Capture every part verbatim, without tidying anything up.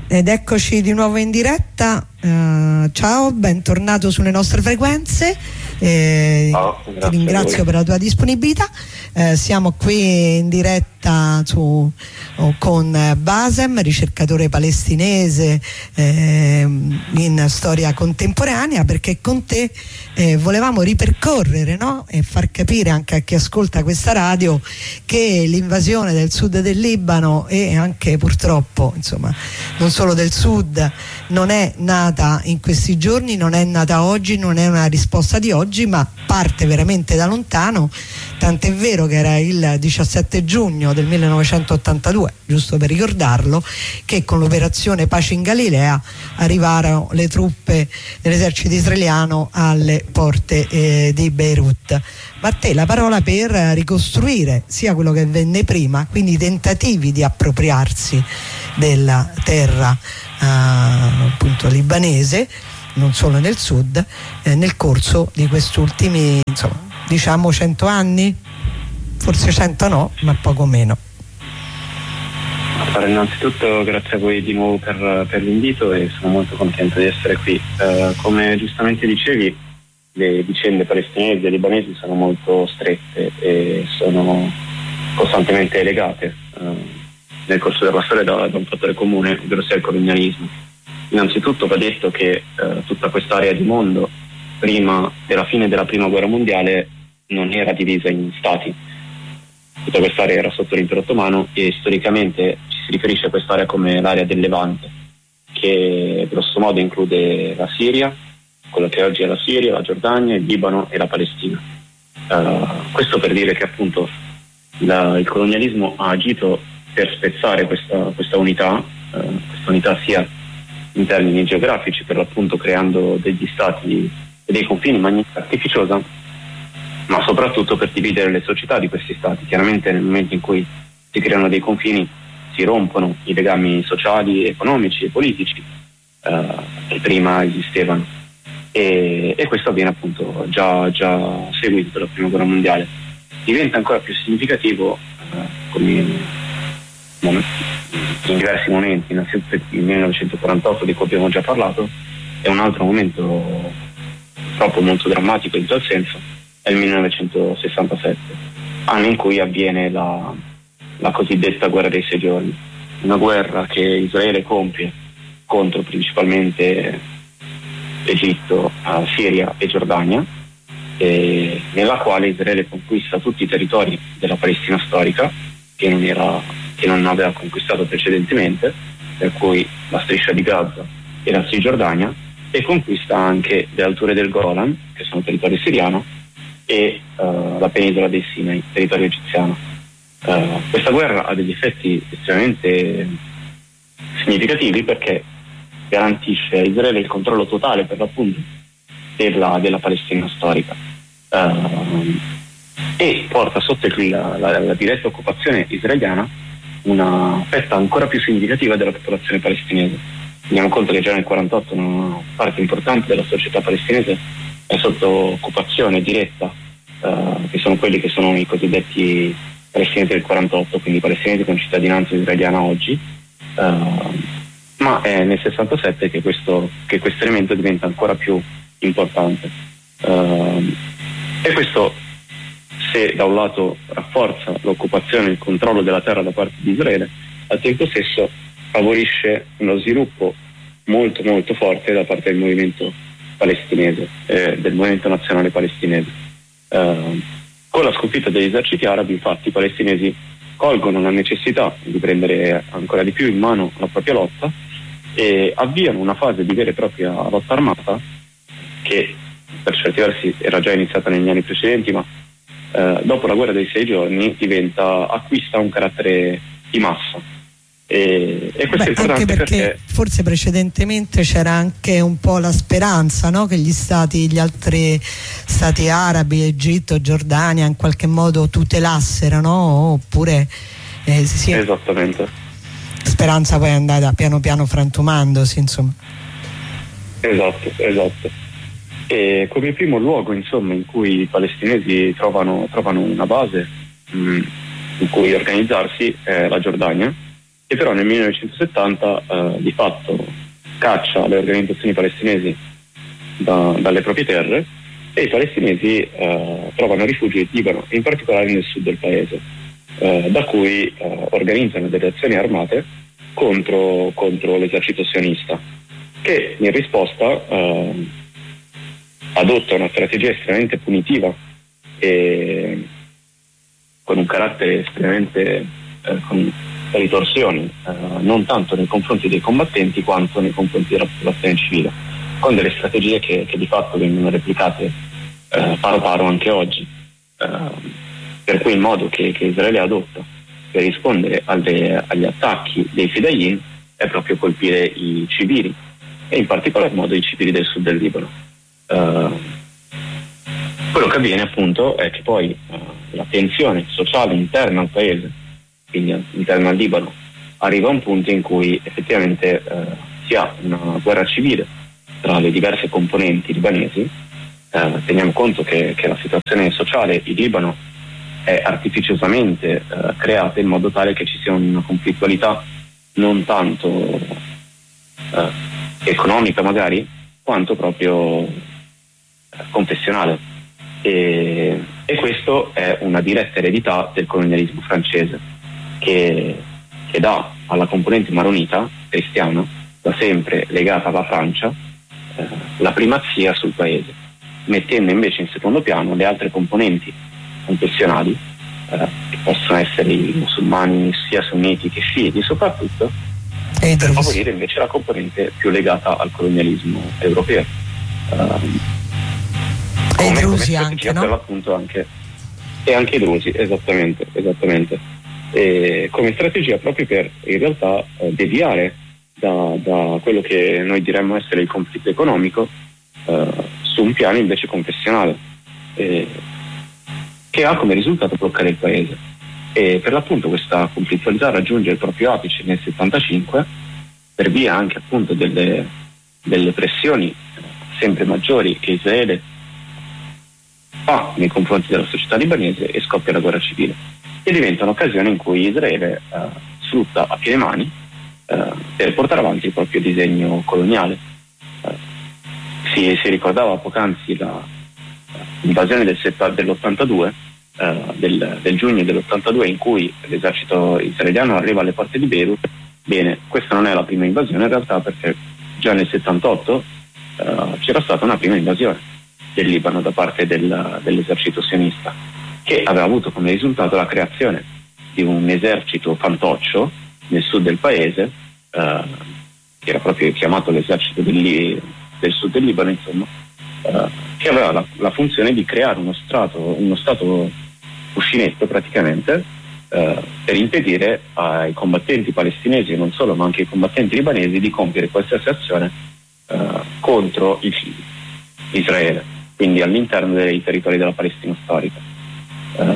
Ed eccoci di nuovo in diretta. Uh, ciao, bentornato sulle nostre frequenze. Eh, ciao, ti ringrazio per la tua disponibilità. Eh, siamo qui in diretta su, oh, con Basem, ricercatore palestinese eh, in storia contemporanea, perché con te eh, volevamo ripercorrere, no? E far capire anche a chi ascolta questa radio che l'invasione del sud del Libano e anche purtroppo insomma non solo del sud non è nata in questi giorni, non è nata oggi, non è una risposta di oggi, ma parte veramente da lontano, tant'è vero che era il diciassette giugno del millenovecentottantadue, giusto per ricordarlo, che con l'operazione Pace in Galilea arrivarono le truppe dell'esercito israeliano alle porte eh, di Beirut. Ma a te la parola per ricostruire sia quello che venne prima, quindi i tentativi di appropriarsi della terra eh, appunto libanese, non solo nel sud, eh, nel corso di questi ultimi, insomma, diciamo cento anni, forse cento no, ma poco meno. Allora, innanzitutto grazie a voi di nuovo per, per l'invito e sono molto contento di essere qui. Eh, come giustamente dicevi, le vicende palestinesi e libanesi sono molto strette e sono costantemente legate eh, nel corso della storia da, da un fattore comune, ovvero sia il colonialismo. Innanzitutto va detto che eh, tutta quest'area di mondo prima della fine della prima guerra mondiale non era divisa in stati. Tutta quest'area era sotto l'impero ottomano e storicamente ci si riferisce a quest'area come l'area del Levante, che grosso modo include la Siria, quello che oggi è la Siria, la Giordania, il Libano e la Palestina. Uh, questo per dire che appunto la, il colonialismo ha agito per spezzare questa, questa unità, uh, questa unità sia in termini geografici, per l'appunto creando degli stati e dei confini in maniera artificiosa, ma soprattutto per dividere le società di questi stati. Chiaramente nel momento in cui si creano dei confini si rompono i legami sociali, economici e politici uh, che prima esistevano. E, e questo avviene appunto già, già seguito dalla prima guerra mondiale. Diventa ancora più significativo uh, come in, in diversi momenti, innanzitutto il millenovecentoquarantotto di cui abbiamo già parlato, e un altro momento purtroppo molto drammatico in tal senso è il millenovecentosessantasette, anno in cui avviene la, la cosiddetta guerra dei sei giorni, una guerra che Israele compie contro principalmente Egitto, uh, Siria e Giordania, e nella quale Israele conquista tutti i territori della Palestina storica che non, era, che non aveva conquistato precedentemente, per cui la striscia di Gaza e la Cisgiordania, e conquista anche le alture del Golan, che sono territorio siriano, e uh, la penisola dei Sinai, territorio egiziano. Uh, questa guerra ha degli effetti estremamente significativi perché garantisce a Israele il controllo totale, per l'appunto, della, della Palestina storica uh, e porta sotto il, la, la, la diretta occupazione israeliana una fetta ancora più significativa della popolazione palestinese. Teniamo conto che già nel quarantotto una parte importante della società palestinese è sotto occupazione diretta, uh, che sono quelli che sono i cosiddetti palestinesi del quarantotto, quindi palestinesi con cittadinanza israeliana oggi. Uh, ma è nel sessantasette che questo, che questo elemento diventa ancora più importante. Uh, e questo, se da un lato rafforza l'occupazione e il controllo della terra da parte di Israele, al tempo stesso favorisce uno sviluppo molto molto forte da parte del movimento palestinese, eh, del movimento nazionale palestinese. Uh, con la sconfitta degli eserciti arabi, infatti, i palestinesi colgono la necessità di prendere ancora di più in mano la propria lotta e avviano una fase di vera e propria lotta armata che per certi versi era già iniziata negli anni precedenti, ma eh, dopo la guerra dei sei giorni diventa, acquista un carattere di massa. E, e questo Beh, è importante anche perché, perché forse precedentemente c'era anche un po' la speranza, no? Che gli stati, gli altri stati arabi, Egitto, Giordania, in qualche modo tutelassero, no? Oppure eh, sì, esattamente. Speranza poi è andata piano piano frantumandosi, insomma. Esatto, esatto. E come primo luogo, insomma, in cui i palestinesi trovano, trovano una base mh, in cui organizzarsi è la Giordania, che però nel millenovecentosettanta eh, di fatto caccia le organizzazioni palestinesi da, dalle proprie terre, e i palestinesi eh, trovano rifugio in Libano, in particolare nel sud del paese, eh, da cui eh, organizzano delle azioni armate contro, contro l'esercito sionista, che in risposta eh, adotta una strategia estremamente punitiva e con un carattere estremamente eh, con ritorsioni, eh, non tanto nei confronti dei combattenti quanto nei confronti della popolazione civile, con delle strategie che, che di fatto vengono replicate eh, paro paro anche oggi, eh, per cui il modo che, che Israele adotta per rispondere alle, agli attacchi dei Fedayeen è proprio colpire i civili, e in particolar modo i civili del sud del Libano. Uh, quello che avviene appunto è che poi uh, la tensione sociale interna al paese, quindi interna al Libano, arriva a un punto in cui effettivamente uh, si ha una guerra civile tra le diverse componenti libanesi. Uh, teniamo conto che, che la situazione sociale in Libano è artificiosamente uh, creata in modo tale che ci sia una conflittualità non tanto uh, economica magari, quanto proprio eh, confessionale, e, e questo è una diretta eredità del colonialismo francese, che, che dà alla componente maronita cristiana, da sempre legata alla Francia, eh, la primazia sul paese, mettendo invece in secondo piano le altre componenti confessionali, eh, che possono essere i musulmani sia sunniti che sciiti soprattutto, e per favorire invece la componente più legata al colonialismo europeo. Um, e i drusi anche, no? Per l'appunto anche, e anche i drusi, esattamente, esattamente. E come strategia proprio per in realtà eh, deviare da, da quello che noi diremmo essere il conflitto economico eh, su un piano invece confessionale, eh, che ha come risultato bloccare il paese. E per l'appunto questa conflittualità raggiunge il proprio apice nel settantacinque per via anche appunto delle, delle pressioni sempre maggiori che Israele fa nei confronti della società libanese, e scoppia la guerra civile, e diventa un'occasione in cui Israele eh, sfrutta a piene mani eh, per portare avanti il proprio disegno coloniale. Eh, si, si ricordava poc'anzi la, l'invasione del setta, dell'ottantadue, Uh, del, del giugno dell'ottantadue, in cui l'esercito israeliano arriva alle porte di Beirut. Bene, questa non è la prima invasione in realtà, perché già nel settantotto uh, c'era stata una prima invasione del Libano da parte del, dell'esercito sionista, che aveva avuto come risultato la creazione di un esercito fantoccio nel sud del paese, uh, che era proprio chiamato l'esercito del, del sud del Libano, insomma, uh, che aveva la, la funzione di creare uno strato, uno stato cuscinetto praticamente, eh, per impedire ai combattenti palestinesi, e non solo, ma anche ai combattenti libanesi, di compiere qualsiasi azione eh, contro il, Israele, quindi all'interno dei territori della Palestina storica. Eh,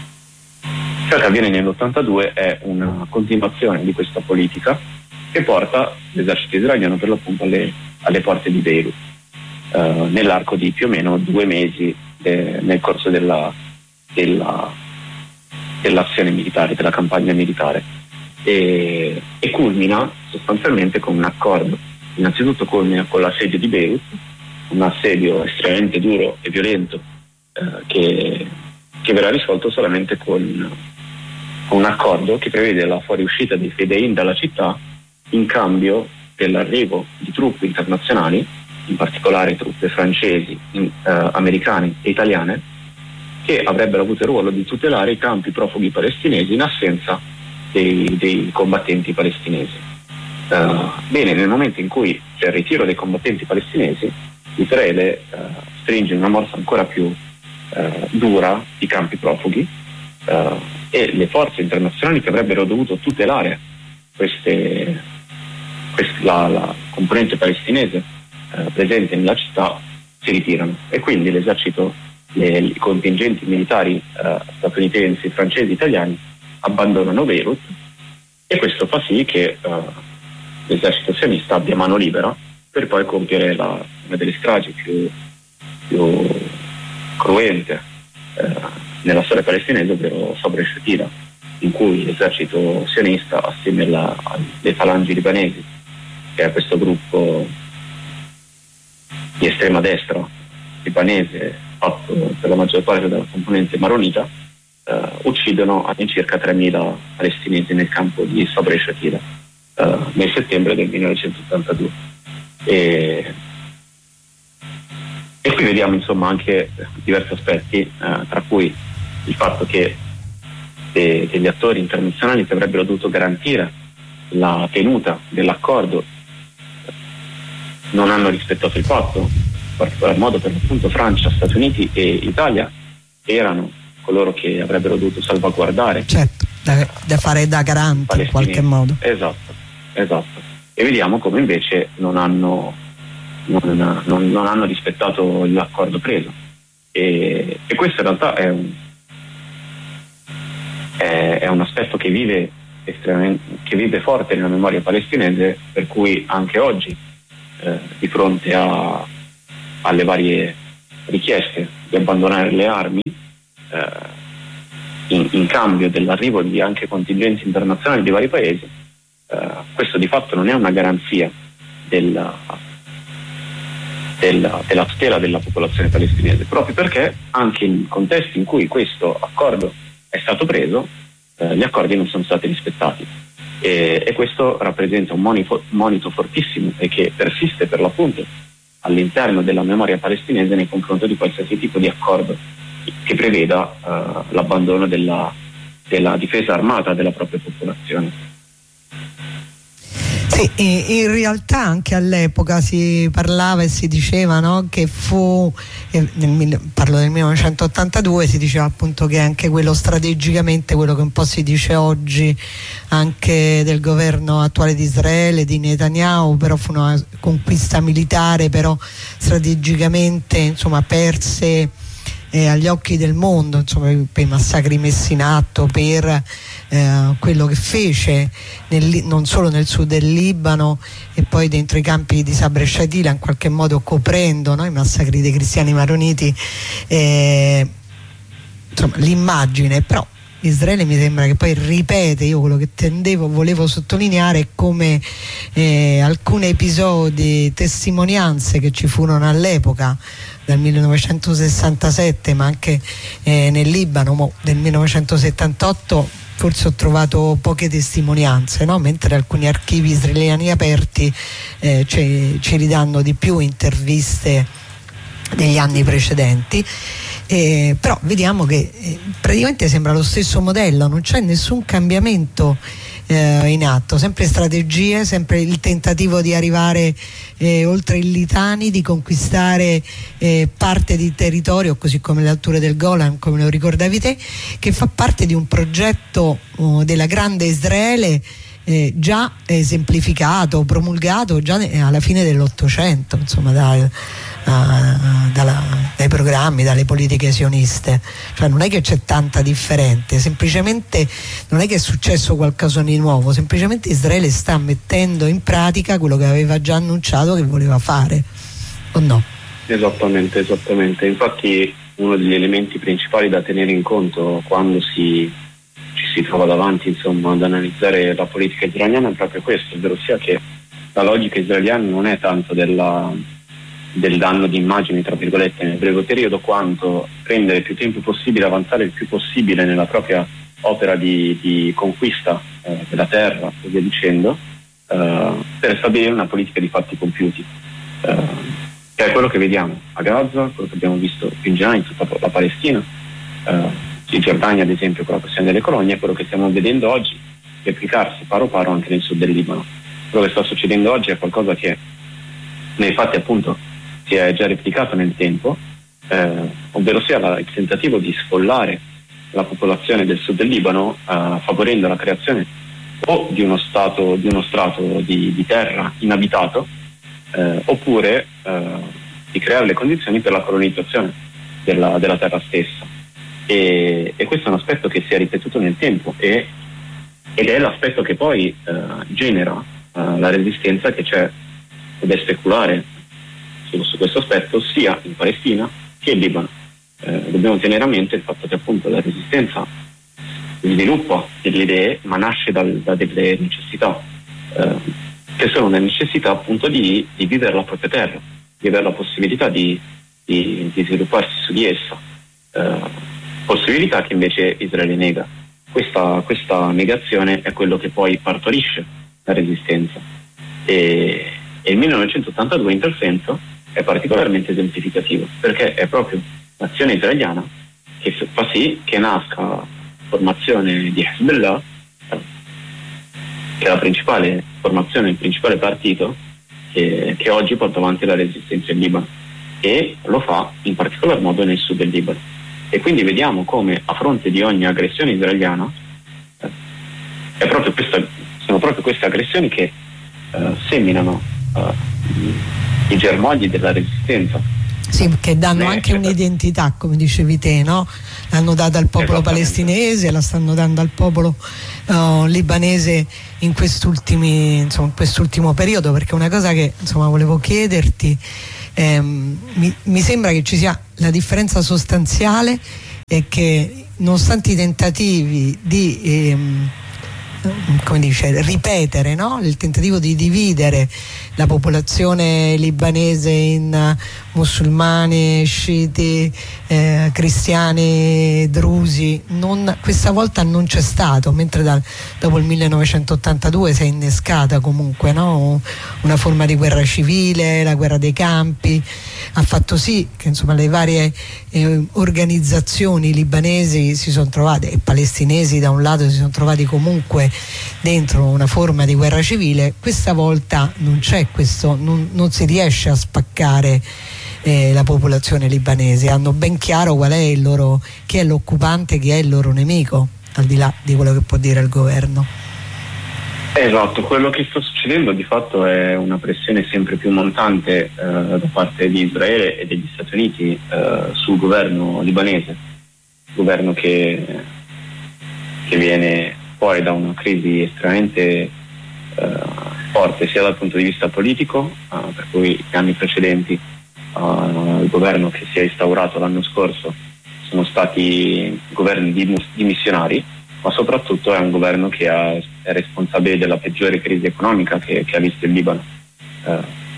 ciò che avviene nell'ottantadue è una continuazione di questa politica che porta l'esercito israeliano per l'appunto alle, alle porte di Beirut, eh, nell'arco di più o meno due mesi de, nel corso della Della, dell'azione militare, della campagna militare, e, e culmina sostanzialmente con un accordo. Innanzitutto culmina con l'assedio di Beirut, un assedio estremamente duro e violento, eh, che, che verrà risolto solamente con, con un accordo che prevede la fuoriuscita dei Fedayeen dalla città in cambio dell'arrivo di truppe internazionali, in particolare truppe francesi, in, eh, americane e italiane, che avrebbero avuto il ruolo di tutelare i campi profughi palestinesi in assenza dei, dei combattenti palestinesi. Uh, bene, nel momento in cui c'è il ritiro dei combattenti palestinesi, Israele uh, stringe una morsa ancora più uh, dura i campi profughi, uh, e le forze internazionali che avrebbero dovuto tutelare queste, queste, la, la componente palestinese uh, presente nella città si ritirano, e quindi l'esercito, Le, i contingenti militari eh, statunitensi, francesi, italiani abbandonano Beirut, e questo fa sì che eh, l'esercito sionista abbia mano libera per poi compiere la, una delle stragi più, più cruente eh, nella storia palestinese, ovvero Sabra e Shatila, in cui l'esercito sionista, assieme alla, alle falangi libanesi, che è questo gruppo di estrema destra libanese fatto per la maggior parte della componente maronita, eh, uccidono all'incirca tremila palestinesi nel campo di Sabra e Shatila eh, nel settembre del millenovecentottantadue. E, e qui vediamo insomma anche diversi aspetti, eh, tra cui il fatto che de, degli attori internazionali che avrebbero dovuto garantire la tenuta dell'accordo non hanno rispettato il patto, in particolar modo per l'appunto Francia, Stati Uniti e Italia erano coloro che avrebbero dovuto salvaguardare, certo, da, da fare da garanti in qualche modo. Esatto, esatto. E vediamo come invece non hanno, non, non, non hanno rispettato l'accordo preso. E, e questo in realtà è un, è, è un aspetto che vive estremamente, che vive forte nella memoria palestinese, per cui anche oggi Eh, di fronte a, alle varie richieste di abbandonare le armi eh, in, in cambio dell'arrivo di anche contingenti internazionali di vari paesi, eh, questo di fatto non è una garanzia della, della, della tutela della popolazione palestinese, proprio perché anche in contesti in cui questo accordo è stato preso, eh, gli accordi non sono stati rispettati. E, e questo rappresenta un monito, monito fortissimo e che persiste per l'appunto all'interno della memoria palestinese nei confronti di qualsiasi tipo di accordo che preveda uh, l'abbandono della, della difesa armata della propria popolazione. Sì, in realtà anche all'epoca si parlava e si diceva, no, che fu, nel, parlo del millenovecentottantadue, si diceva appunto che anche quello strategicamente, quello che un po' si dice oggi anche del governo attuale di Israele, di Netanyahu, però fu una conquista militare, però strategicamente insomma perse Eh, agli occhi del mondo, insomma, per i massacri messi in atto, per eh, quello che fece nel, non solo nel sud del Libano e poi dentro i campi di Sabra e Shatila, in qualche modo coprendo, no, i massacri dei cristiani maroniti, eh, insomma l'immagine. Però Israele mi sembra che poi ripete, io quello che tendevo, volevo sottolineare è come eh, alcune episodi, testimonianze che ci furono all'epoca dal millenovecentosessantasette, ma anche eh, nel Libano mo, del millenovecentosettantotto, forse ho trovato poche testimonianze, no? Mentre alcuni archivi israeliani aperti eh, ci, ci ridanno di più interviste degli anni precedenti. Eh, però vediamo che eh, praticamente sembra lo stesso modello, non c'è nessun cambiamento eh, in atto, sempre strategie, sempre il tentativo di arrivare eh, oltre il Litani, di conquistare eh, parte di territorio, così come le alture del Golan, come lo ricordavi te, che fa parte di un progetto oh, della grande Israele eh, già esemplificato, promulgato già alla fine dell'Ottocento, insomma da Uh, dalla, dai programmi, dalle politiche sioniste. Cioè non è che c'è tanta differenza, semplicemente non è che è successo qualcosa di nuovo, semplicemente Israele sta mettendo in pratica quello che aveva già annunciato che voleva fare, o no? Esattamente, esattamente. Infatti uno degli elementi principali da tenere in conto quando si, ci si trova davanti, insomma, ad analizzare la politica israeliana è proprio questo, ovvero sia che la logica israeliana non è tanto della del danno di immagini tra virgolette nel breve periodo, quanto prendere più tempo possibile, avanzare il più possibile nella propria opera di, di conquista eh, della terra e via dicendo, eh, per stabilire una politica di fatti compiuti, eh, che è quello che vediamo a Gaza, quello che abbiamo visto in generale in tutta la Palestina, eh, in Giordania ad esempio con la questione delle colonie, quello che stiamo vedendo oggi replicarsi paro paro anche nel sud del Libano. Quello che sta succedendo oggi è qualcosa che nei fatti appunto si è già replicato nel tempo, eh, ovvero sia la, il tentativo di sfollare la popolazione del sud del Libano, eh, favorendo la creazione o di uno stato, di uno strato di, di terra inabitato, eh, oppure eh, di creare le condizioni per la colonizzazione della, della terra stessa. E, e questo è un aspetto che si è ripetuto nel tempo e, ed è l'aspetto che poi eh, genera eh, la resistenza che c'è, ed è speculare su questo aspetto sia in Palestina che in Libano. Eh, dobbiamo tenere a mente il fatto che appunto la resistenza sviluppo delle idee, ma nasce dal, da delle necessità, eh, che sono le necessità appunto di, di vivere la propria terra, di avere la possibilità di, di, di svilupparsi su di essa, eh, possibilità che invece Israele nega. Questa, questa negazione è quello che poi partorisce la resistenza, e, e il millenovecentottantadue in tal senso è particolarmente esemplificativo, perché è proprio l'azione israeliana che fa sì che nasca la formazione di Hezbollah, che è la principale formazione, il principale partito che, che oggi porta avanti la resistenza in Libano, e lo fa in particolar modo nel sud del Libano. E quindi vediamo come a fronte di ogni aggressione israeliana eh, è proprio questa, sono proprio queste aggressioni che eh, seminano eh, i germogli della resistenza. Sì, che danno Beh, anche un'identità, come dicevi te, no? L'hanno data al popolo palestinese, la stanno dando al popolo uh, libanese in quest'ultimi, insomma, in quest'ultimo periodo, perché una cosa che insomma volevo chiederti, ehm, mi, mi sembra che ci sia la differenza sostanziale è che nonostante i tentativi di ehm, come dice, ripetere, no? Il tentativo di dividere la popolazione libanese in musulmani, sciiti, eh, cristiani, drusi, non, questa volta non c'è stato, mentre dal, dopo il millenovecentottantadue si è innescata comunque, no? Una forma di guerra civile, la guerra dei campi, ha fatto sì che insomma le varie eh, organizzazioni libanesi si sono trovate, e palestinesi da un lato, si sono trovati comunque dentro una forma di guerra civile. Questa volta non c'è questo, non, non si riesce a spaccare eh, la popolazione libanese, hanno ben chiaro qual è il loro, chi è l'occupante, chi è il loro nemico, al di là di quello che può dire il governo. Esatto, quello che sta succedendo di fatto è una pressione sempre più montante eh, da parte di Israele e degli Stati Uniti eh, sul governo libanese, governo che, che viene fuori da una crisi estremamente eh, forte sia dal punto di vista politico, eh, per cui gli anni precedenti eh, il governo che si è instaurato l'anno scorso sono stati governi di, di missionari, ma soprattutto è un governo che ha, è responsabile della peggiore crisi economica che, che ha visto il Libano, eh,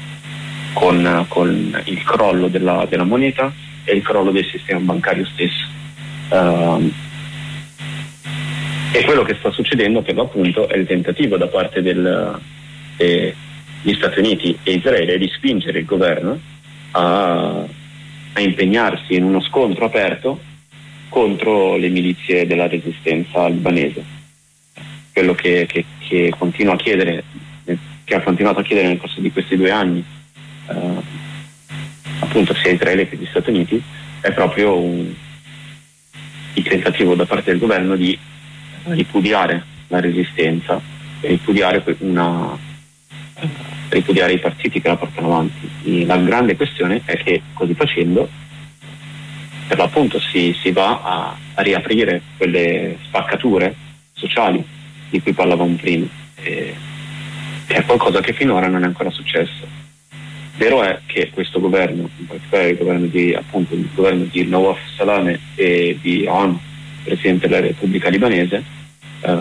con, con il crollo della, della moneta e il crollo del sistema bancario stesso. Uh, e quello che sta succedendo per l'appunto è il tentativo da parte del, degli Stati Uniti e Israele di spingere il governo a, a impegnarsi in uno scontro aperto contro le milizie della resistenza libanese. Quello che, che, che continua a chiedere, che ha continuato a chiedere nel corso di questi due anni, eh, appunto sia Israele che gli Stati Uniti, è proprio un, il tentativo da parte del governo di ripudiare la resistenza, ripudiare una, ripudiare i partiti che la portano avanti. E la grande questione è che così facendo per l'appunto si, si va a, a riaprire quelle spaccature sociali di cui parlavamo prima, e, che è qualcosa che finora non è ancora successo. Vero è che questo governo, in particolare il governo di, appunto, il governo di Nawaf Salameh e di Aoun, presidente della Repubblica Libanese, eh,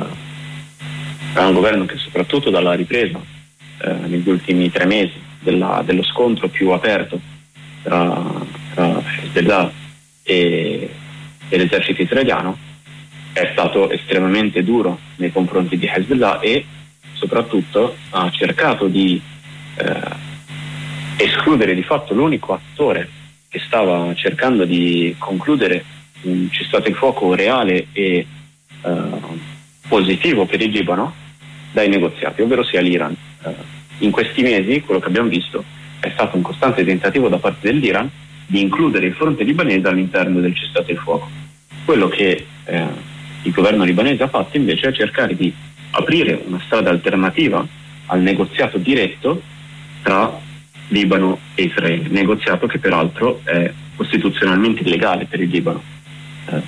è un governo che soprattutto dalla ripresa eh, negli ultimi tre mesi della, dello scontro più aperto tra, tra Hezbollah e, e l'esercito israeliano è stato estremamente duro nei confronti di Hezbollah e soprattutto ha cercato di eh, escludere di fatto l'unico attore che stava cercando di concludere un cessate il fuoco reale e eh, positivo per il Libano dai negoziati, ovvero sia l'Iran. Eh, in questi mesi quello che abbiamo visto è stato un costante tentativo da parte dell'Iran di includere il fronte libanese all'interno del cessate il fuoco. Quello che eh, il governo libanese ha fatto invece è cercare di aprire una strada alternativa al negoziato diretto tra Libano e Israele, negoziato che peraltro è costituzionalmente illegale per il Libano. Eh,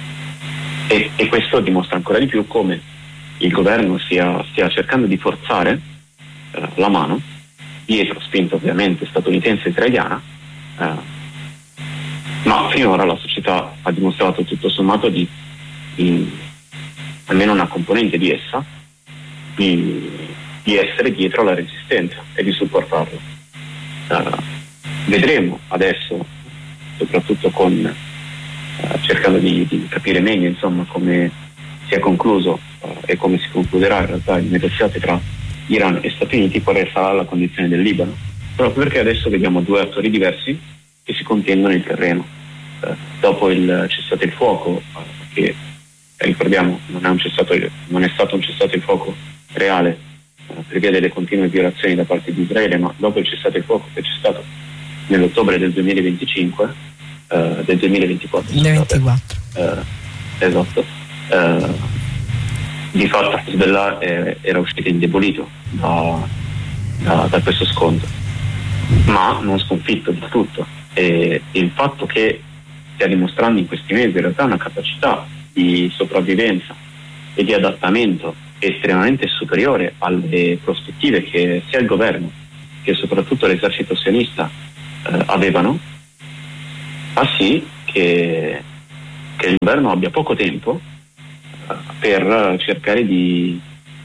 e, e questo dimostra ancora di più come il governo stia, stia cercando di forzare eh, la mano, dietro spinta ovviamente statunitense e israeliana, eh, ma finora la società ha dimostrato tutto sommato di, di almeno una componente di essa, di, di essere dietro alla resistenza e di supportarla. Uh, vedremo adesso, soprattutto con uh, cercando di, di capire meglio insomma come si è concluso uh, e come si concluderà in realtà il negoziato tra Iran e Stati Uniti, quale sarà la condizione del Libano, proprio perché adesso vediamo due attori diversi che si contendono il terreno. Uh, dopo il cessate il fuoco, uh, che ricordiamo non è, un cessato, non è stato un cessate il fuoco reale uh, per via delle continue violazioni da parte di Israele, ma dopo il cessate il fuoco che c'è stato nell'ottobre del duemilaventicinque, uh, del duemilaventiquattro, ventiquattro. Uh, esatto, uh, di fatto Hezbollah eh, era uscito indebolito da, da, da questo scontro, ma non sconfitto del tutto, e il fatto che stia dimostrando in questi mesi in realtà una capacità di sopravvivenza e di adattamento estremamente superiore alle prospettive che sia il governo che soprattutto l'esercito sionista eh, avevano, fa sì che, che il governo abbia poco tempo eh, per cercare di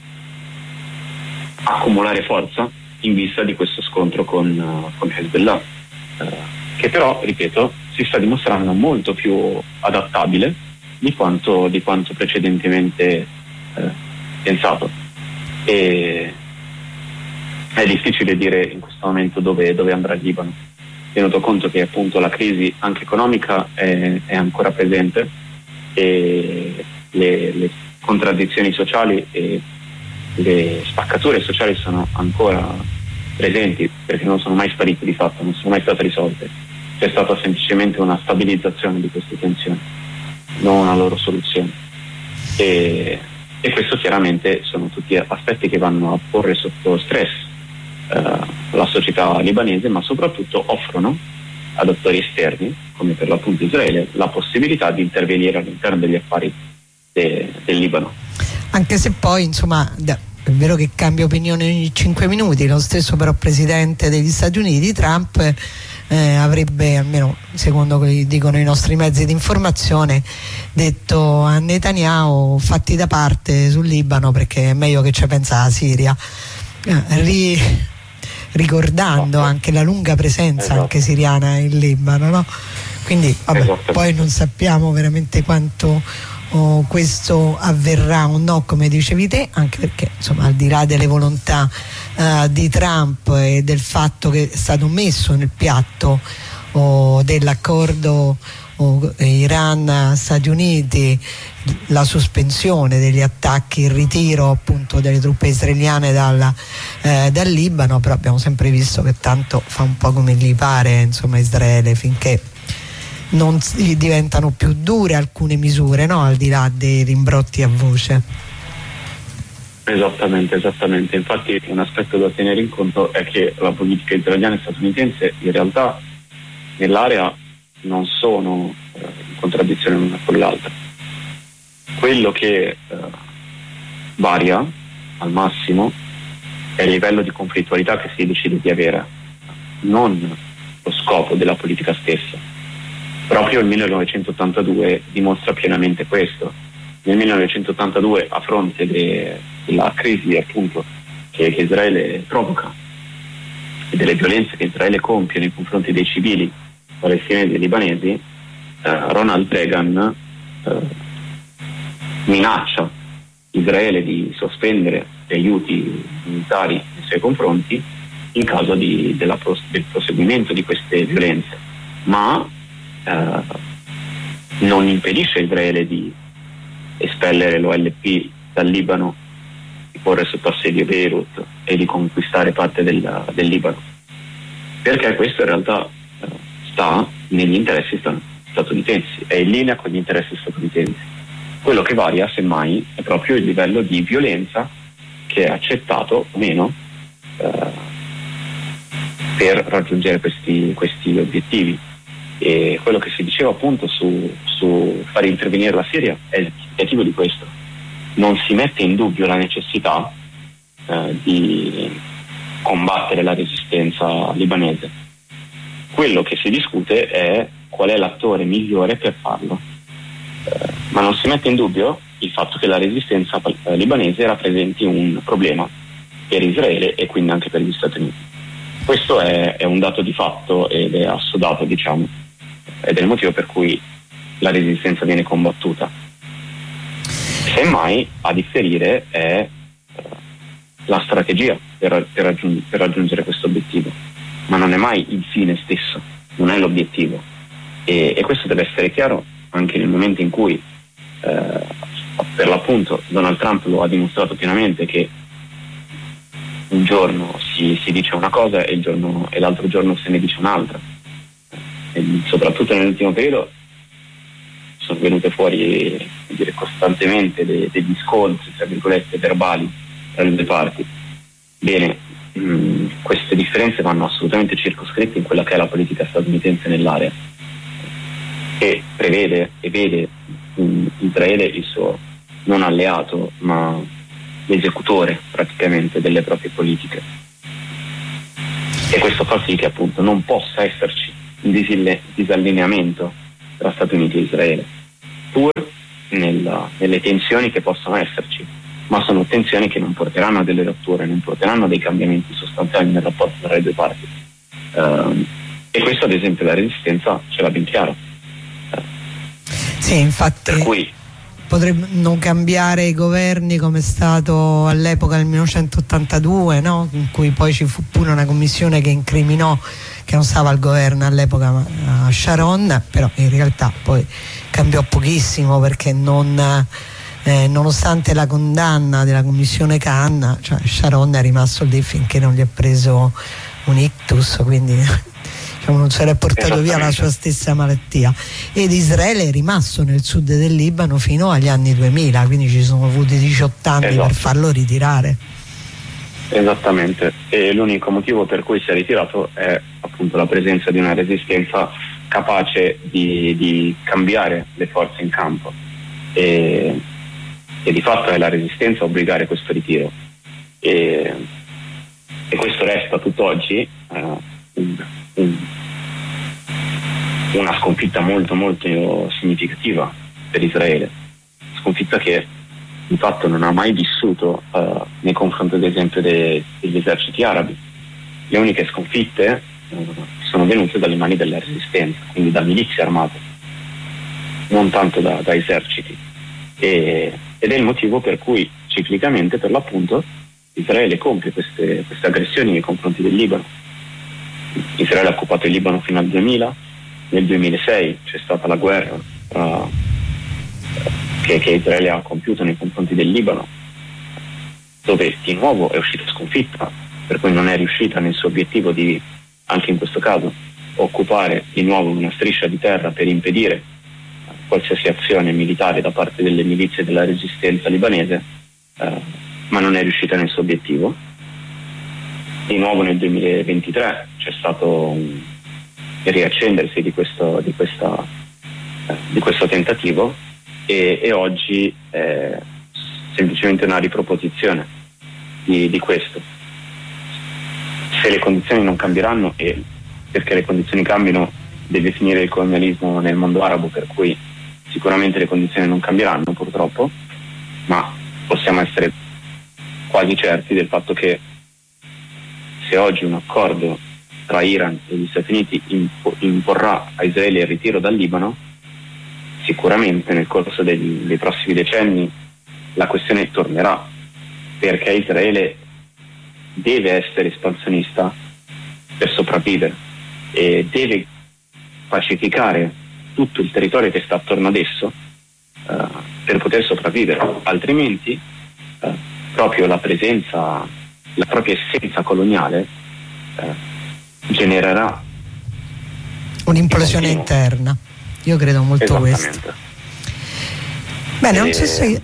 accumulare forza in vista di questo scontro con, uh, con Hezbollah, eh, che però, ripeto, si sta dimostrando molto più adattabile di quanto, di quanto precedentemente eh, pensato. E è difficile dire in questo momento dove, dove andrà il Libano, tenuto conto che appunto la crisi anche economica è, è ancora presente e le, le contraddizioni sociali e le spaccature sociali sono ancora presenti, perché non sono mai sparite di fatto, non sono mai state risolte. C'è stata semplicemente una stabilizzazione di queste tensioni, non una loro soluzione. E, e questo chiaramente sono tutti aspetti che vanno a porre sotto stress eh, la società libanese, ma soprattutto offrono ad attori esterni, come per l'appunto Israele, la possibilità di intervenire all'interno degli affari de, del Libano. Anche se poi, insomma, è vero che cambia opinione ogni cinque minuti, lo stesso però presidente degli Stati Uniti, Trump, eh, avrebbe, almeno secondo quello che dicono i nostri mezzi di informazione, detto a Netanyahu: fatti da parte sul Libano perché è meglio che ci pensa la Siria, eh, ri, ricordando anche la lunga presenza esatto. anche siriana in Libano, no? Quindi vabbè, esatto. Poi non sappiamo veramente quanto Oh, questo avverrà o no, come dicevi te, anche perché insomma al di là delle volontà uh, di Trump e del fatto che è stato messo nel piatto oh, dell'accordo oh, Iran-Stati Uniti la sospensione degli attacchi, il ritiro appunto delle truppe israeliane dalla, eh, dal Libano, però abbiamo sempre visto che tanto fa un po' come gli pare insomma Israele, finché non diventano più dure alcune misure, no? Al di là dei rimbrotti a voce. Esattamente, esattamente. Infatti un aspetto da tenere in conto è che la politica israeliana e statunitense in realtà nell'area non sono eh, in contraddizione l'una con l'altra. Quello che eh, varia al massimo è il livello di conflittualità che si decide di avere, non lo scopo della politica stessa. Proprio il millenovecentottantadue dimostra pienamente questo. Nel millenovecentottantadue, a fronte de, della crisi appunto che, che Israele provoca e delle violenze che Israele compie nei confronti dei civili palestinesi e libanesi, eh, Ronald Reagan eh, minaccia Israele di sospendere gli aiuti militari nei suoi confronti in caso di, della pros- del proseguimento di queste violenze, ma Uh, non impedisce a Israele di espellere l'O L P dal Libano, di porre sotto assedio Beirut e di conquistare parte del, del Libano, perché questo in realtà uh, sta negli interessi statunitensi, è in linea con gli interessi statunitensi. Quello che varia semmai è proprio il livello di violenza che è accettato o meno uh, per raggiungere questi, questi obiettivi. E quello che si diceva appunto su, su fare intervenire la Siria è il significativo di questo. Non si mette in dubbio la necessità eh, di combattere la resistenza libanese. Quello che si discute è qual è l'attore migliore per farlo, eh, ma non si mette in dubbio il fatto che la resistenza libanese rappresenti un problema per Israele e quindi anche per gli Stati Uniti. Questo è, è un dato di fatto ed è assodato, diciamo, ed è il motivo per cui la resistenza viene combattuta. Semmai a differire è eh, la strategia per, per, raggiung- per raggiungere questo obiettivo, ma non è mai il fine stesso, non è l'obiettivo, e, e questo deve essere chiaro anche nel momento in cui eh, per l'appunto Donald Trump lo ha dimostrato pienamente che un giorno si, si dice una cosa e, il giorno, e l'altro giorno se ne dice un'altra, e soprattutto nell'ultimo periodo sono venute fuori, dire, costantemente de, degli scontri, tra virgolette, verbali tra le due parti. Bene, mh, queste differenze vanno assolutamente circoscritte in quella che è la politica statunitense nell'area, che prevede e vede in Israele il suo non alleato ma l'esecutore praticamente delle proprie politiche, e questo fa sì che appunto non possa esserci un disille- disallineamento tra Stati Uniti e Israele, pur nella, nelle tensioni che possono esserci, ma sono tensioni che non porteranno a delle rotture, non porteranno a dei cambiamenti sostanziali nel rapporto tra le due parti. Uh, e questo ad esempio la resistenza ce l'ha ben chiaro. Uh, sì, infatti per cui potrebbero cambiare i governi come è stato all'epoca del millenovecentottantadue, no? In cui poi ci fu pure una commissione che incriminò, che non stava al governo all'epoca ma a Sharon, però in realtà poi cambiò pochissimo, perché non, eh, nonostante la condanna della commissione Khan, cioè Sharon è rimasto lì finché non gli ha preso un ictus, quindi diciamo, non se l'è portato via la sua stessa malattia, ed Israele è rimasto nel sud del Libano fino agli anni duemila, quindi ci sono voluti diciotto anni esatto. per farlo ritirare. Esattamente, e l'unico motivo per cui si è ritirato è appunto la presenza di una resistenza capace di, di cambiare le forze in campo, e, e di fatto è la resistenza a obbligare questo ritiro, e, e questo resta tutt'oggi uh, un, un, una sconfitta molto molto significativa per Israele, sconfitta che di fatto non ha mai vissuto uh, nei confronti ad esempio de- degli eserciti arabi. Le uniche sconfitte uh, sono venute dalle mani della resistenza, quindi da milizie armate, non tanto da, da eserciti, e, ed è il motivo per cui ciclicamente, per l'appunto, Israele compie queste, queste aggressioni nei confronti del Libano. Israele ha occupato il Libano fino al duemila, nel duemilasei c'è stata la guerra uh, che, che Israele ha compiuto nei confronti del Libano, dove di nuovo è uscita sconfitta, per cui non è riuscita nel suo obiettivo di, anche in questo caso, occupare di nuovo una striscia di terra per impedire qualsiasi azione militare da parte delle milizie della resistenza libanese, eh, ma non è riuscita nel suo obiettivo. Di nuovo nel duemilaventitré c'è stato un riaccendersi di questo, di questa, eh, di questo tentativo, e, e oggi è semplicemente una riproposizione di, di questo. Se le condizioni non cambieranno, e perché le condizioni cambiano deve finire il colonialismo nel mondo arabo, per cui sicuramente le condizioni non cambieranno purtroppo, ma possiamo essere quasi certi del fatto che se oggi un accordo tra Iran e gli Stati Uniti imporrà a Israele il ritiro dal Libano, sicuramente nel corso dei, dei prossimi decenni la questione tornerà, perché Israele deve essere espansionista per sopravvivere e deve pacificare tutto il territorio che sta attorno ad esso uh, per poter sopravvivere, altrimenti uh, proprio la presenza, la propria essenza coloniale uh, genererà un'implosione interna. Io credo molto questo. Bene, e... non so se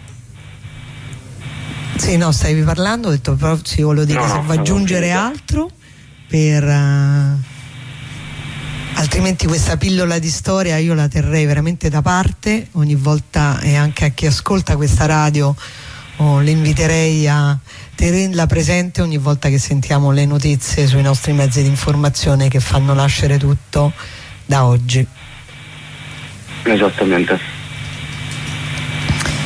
sì, no, stavi parlando, ho detto, però ci volevo dire no, se no, vuoi aggiungere altro per uh... altrimenti questa pillola di storia io la terrei veramente da parte ogni volta, e anche a chi ascolta questa radio oh, l'inviterei a tenerla presente ogni volta che sentiamo le notizie sui nostri mezzi di informazione che fanno nascere tutto da oggi. Esattamente.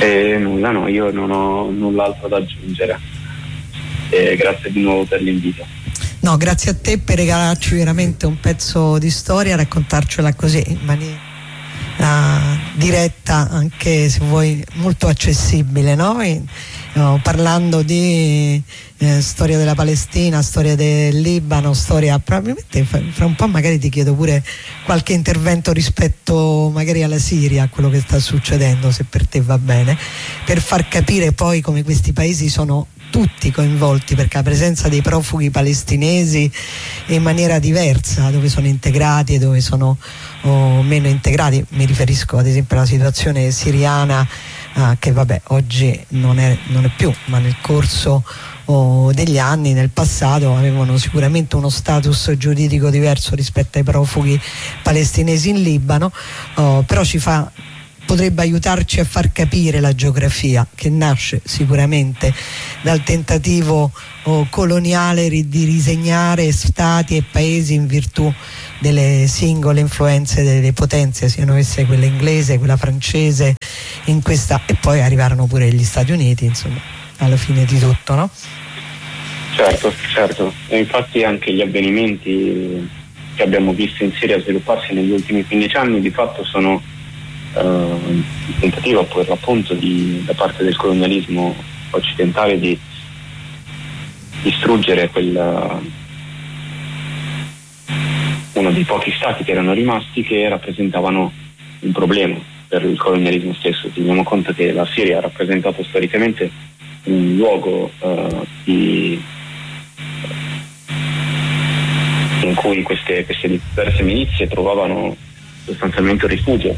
E nulla, no, io non ho null'altro da aggiungere. E grazie di nuovo per l'invito. No, grazie a te per regalarci veramente un pezzo di storia, raccontarcela così in maniera uh, diretta, anche se vuoi molto accessibile, no? E, no, parlando di eh, storia della Palestina, storia del Libano, storia, probabilmente fra un po' magari ti chiedo pure qualche intervento rispetto magari alla Siria, a quello che sta succedendo, se per te va bene, per far capire poi come questi paesi sono tutti coinvolti, perché la presenza dei profughi palestinesi è in maniera diversa, dove sono integrati e dove sono oh, meno integrati. Mi riferisco ad esempio alla situazione siriana, ah, che vabbè oggi non è, non è più, ma nel corso oh, degli anni, nel passato, avevano sicuramente uno status giuridico diverso rispetto ai profughi palestinesi in Libano, oh, però ci fa potrebbe aiutarci a far capire la geografia, che nasce sicuramente dal tentativo oh, coloniale di risegnare stati e paesi in virtù delle singole influenze delle potenze, siano esse quella inglese, quella francese, in questa, e poi arrivarono pure gli Stati Uniti, insomma, alla fine di tutto, no? Certo, certo, e infatti anche gli avvenimenti che abbiamo visto in Siria svilupparsi negli ultimi quindici anni di fatto sono Uh, il tentativo per l'appunto di, da parte del colonialismo occidentale di distruggere quel, uno dei pochi stati che erano rimasti, che rappresentavano un problema per il colonialismo stesso. Teniamo conto che la Siria ha rappresentato storicamente un luogo uh, di, in cui queste, queste diverse milizie trovavano sostanzialmente un rifugio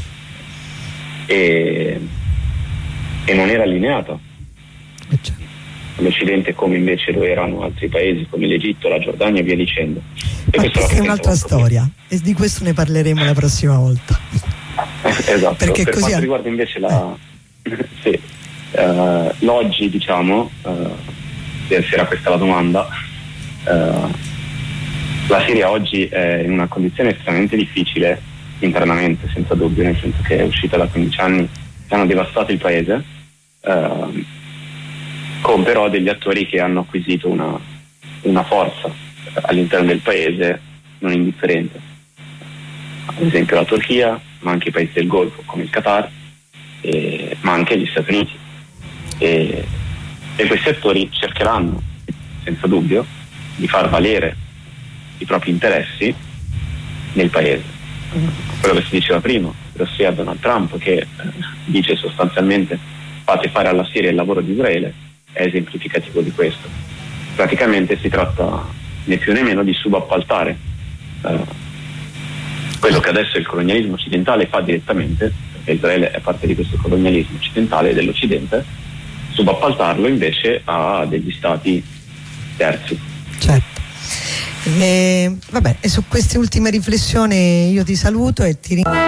E, e non era allineata all'Occidente come invece lo erano altri paesi come l'Egitto, la Giordania e via dicendo. E Ma questa è un'altra storia e di questo ne parleremo la prossima volta. Esatto. Perché per così quanto è... riguarda invece la sì, uh, l'oggi, diciamo, uh, se era questa la domanda, uh, la Siria oggi è in una condizione estremamente difficile internamente, senza dubbio, nel senso che è uscita da quindici anni che hanno devastato il paese, eh, con però degli attori che hanno acquisito una, una forza all'interno del paese non indifferente, ad esempio la Turchia, ma anche i paesi del Golfo come il Qatar, e, ma anche gli Stati Uniti, e, e questi attori cercheranno senza dubbio di far valere i propri interessi nel paese. Quello che si diceva prima, ossia Donald Trump che eh, dice sostanzialmente fate fare alla Siria il lavoro di Israele, è esemplificativo di questo. Praticamente si tratta né più né meno di subappaltare eh, quello che adesso il colonialismo occidentale fa direttamente, perché Israele è parte di questo colonialismo occidentale e dell'Occidente, subappaltarlo invece a degli stati terzi. Certo. E, vabbè, e su queste ultime riflessioni io ti saluto e ti ringrazio.